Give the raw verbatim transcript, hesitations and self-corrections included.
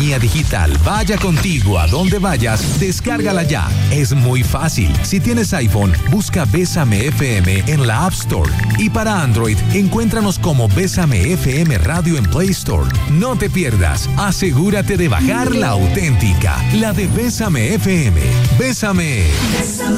sintonía digital vaya contigo a donde vayas, descárgala ya. Es muy fácil. Si tienes iPhone, busca Bésame F M en la App Store. Y para Android, encuéntranos como Bésame F M Radio en Play Store. No te pierdas. Asegúrate de bajar la auténtica, la de Bésame F M. Bésame. Bésame.